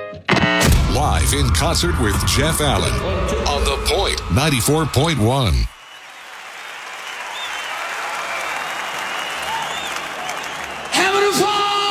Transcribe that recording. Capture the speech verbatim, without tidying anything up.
Live in concert with Jeff Allen on The Point ninety-four point one.